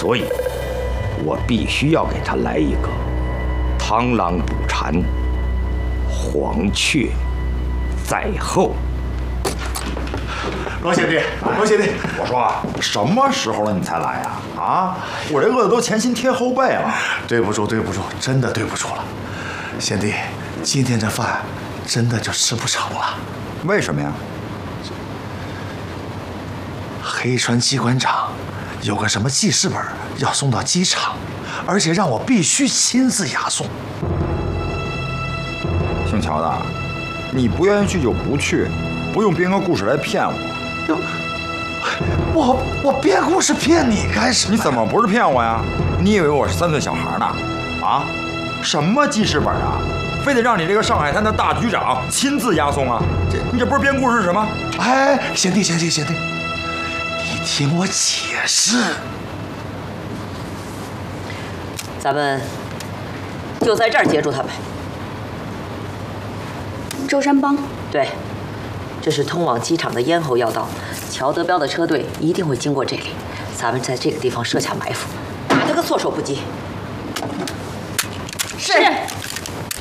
所以，我必须要给他来一个螳螂捕蝉，黄雀在后。 罗贤弟，罗贤弟， 我说啊，什么时候了你才来呀？啊，我这饿的都前心贴后背了。 对不住，对不住，真的对不住了。贤弟，今天这饭真的就吃不成了。 为什么呀？ 黑川机关长有个什么记事本要送到机场，而且让我必须亲自押送。 姓乔的，你不愿意去就不去，不用编个故事来骗我。 我编故事骗你干什么？ 你怎么不是骗我呀？你以为我是3岁小孩呢？啊？什么记事本啊？非得让你这个上海滩的大局长亲自押送啊？你这不是编故事是什么？ 哎，贤弟，你听我解释。 咱们就在这儿截住他们。 舟山帮。 对，这是通往机场的咽喉要道，乔德彪的车队一定会经过这里。咱们在这个地方设下埋伏，打他个措手不及。是。